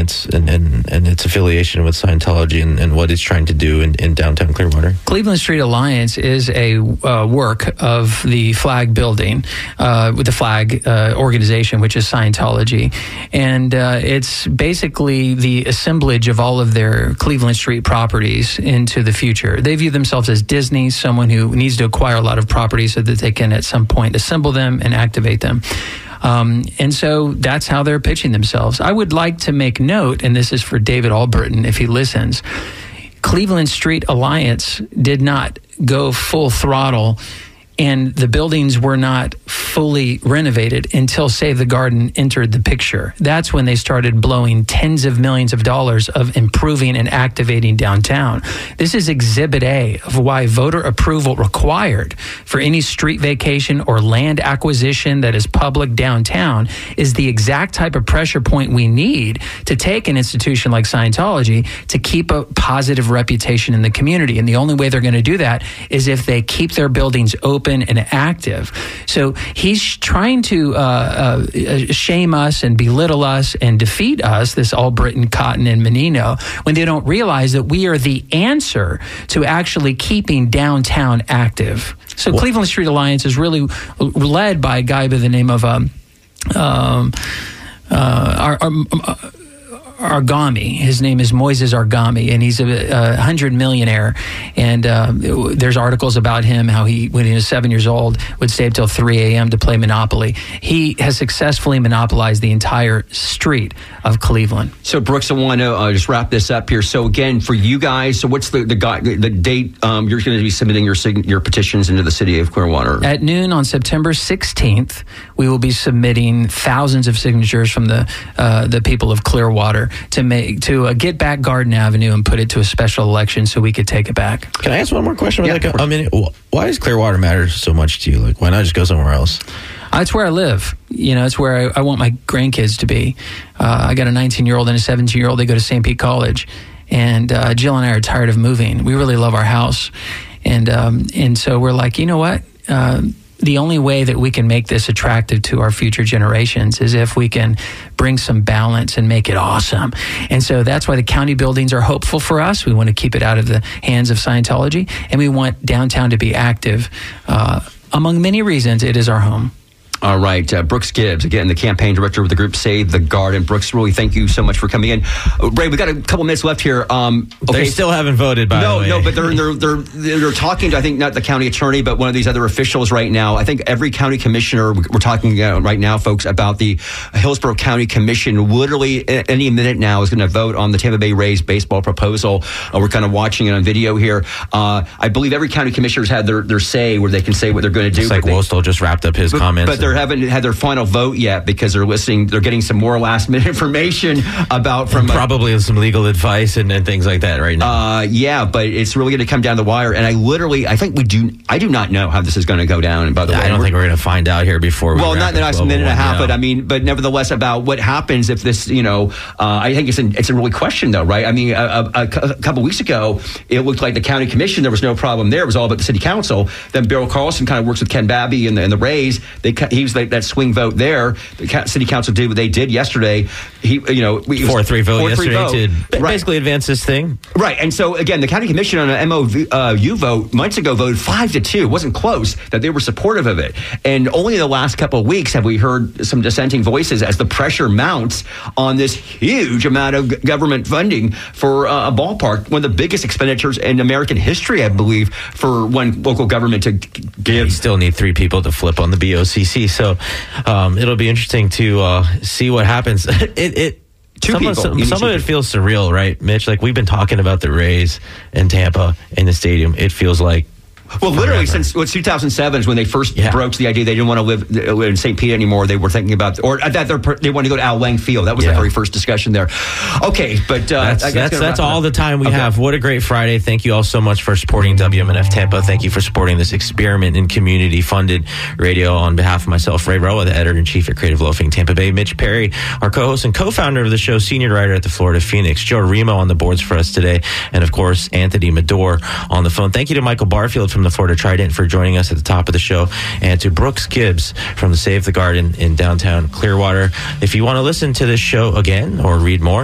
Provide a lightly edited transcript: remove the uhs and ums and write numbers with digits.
Alliance and its affiliation with Scientology and what it's trying to do in downtown Clearwater? Cleveland Street Alliance is a work of the flag building, with the flag organization, which is Scientology. And it's basically the assemblage of all of their Cleveland Street properties into the future. They view themselves as Disney, someone who needs to acquire a lot of properties so that they can at some point assemble them and activate them. And so that's how they're pitching themselves. I would like to make note, and this is for David Albritton if he listens, Cleveland Street Alliance did not go full throttle, and the buildings were not fully renovated until Save the Garden entered the picture. That's when they started blowing tens of millions of dollars of improving and activating downtown. This is Exhibit A of why voter approval required for any street vacation or land acquisition that is public downtown is the exact type of pressure point we need to take an institution like Scientology to keep a positive reputation in the community. And the only way they're going to do that is if they keep their buildings open and active. So he's trying to shame us and belittle us and defeat us, this Albritton, Cotton, and Menino, when they don't realize that we are the answer to actually keeping downtown active. So Cleveland Street Alliance is really led by a guy by the name of Argami. His name is Moises Argami, and he's a 100 millionaire. And there's articles about him, how he, when he was 7 years old, would stay up till 3 a.m. to play Monopoly. He has successfully monopolized the entire street of Cleveland. So, Brooks, I want to just wrap this up here. So, again, for you guys, so what's the date you're going to be submitting your petitions into the city of Clearwater? At noon on September 16th, we will be submitting thousands of signatures from the people of Clearwater to get back Garden Avenue and put it to a special election so we could take it back. Can I ask one more question? Yeah. Why does Clearwater matter so much to you? Like, why not just go somewhere else? It's where I live. It's where I want my grandkids to be. I got a 19-year-old and a 17-year-old. They go to St. Pete College. And Jill and I are tired of moving. We really love our house. And so we're like, you know what? The only way that we can make this attractive to our future generations is if we can bring some balance and make it awesome. And so that's why the county buildings are hopeful for us. We want to keep it out of the hands of Scientology, and we want downtown to be active. Among many reasons, it is our home. All right. Brooks Gibbs, again, the campaign director with the group Save the Garden. Brooks, really thank you so much for coming in. Ray, we got a couple minutes left here. They still haven't voted, by the way. No, but they're talking to, I think, not the county attorney, but one of these other officials right now. I think every county commissioner, we're talking right now, folks, about the Hillsborough County Commission. Literally any minute now is going to vote on the Tampa Bay Rays baseball proposal. We're kind of watching it on video here. I believe every county commissioner's had their say where they can say what they're going to do. It's like Wostel just wrapped up his comments. But they haven't had their final vote yet because they're getting some more last minute information about from probably some legal advice and things like that right now. Yeah, but it's really going to come down the wire. And I do not know how this is going to go down. And by the way, I don't think we're going to find out here before. Well, not in the next minute and a half, but nevertheless, about what happens if this, I think it's a really question though, right? I mean, a couple weeks ago, it looked like the county commission, there was no problem there. It was all about the city council. Then Beryl Carlson kind of works with Ken Babby and the Rays. He was like that swing vote there. The city council did what they did yesterday. 4-3 vote yesterday to basically advance this thing. Right. And so again, the county commission on an MOU vote months ago voted 5-2. It wasn't close that they were supportive of it. And only in the last couple of weeks have we heard some dissenting voices as the pressure mounts on this huge amount of government funding for a ballpark, one of the biggest expenditures in American history, I believe, for one local government to give. You still need 3 people to flip on the BOCC. So it'll be interesting to see what happens. Some of it feels surreal, right, Mitch? Like, we've been talking about the Rays in Tampa in the stadium. It feels like literally since 2007 is when they first broached the idea they didn't want to live in St. Pete anymore. They were thinking about, or that they wanted to go to Al Lang Field. That was the very first discussion there. Okay, but that's all the time we have. What a great Friday. Thank you all so much for supporting WMNF Tampa. Thank you for supporting this experiment in community-funded radio. On behalf of myself, Ray Roa, the editor-in-chief at Creative Loafing Tampa Bay, Mitch Perry, our co-host and co-founder of the show, senior writer at the Florida Phoenix, Joe Remo on the boards for us today, and of course, Anthony Medor on the phone. Thank you to Michael Barfield from the Florida Trident for joining us at the top of the show, and to Brooks Gibbs from the Save the Garden in downtown Clearwater. If you want to listen to this show again or read more,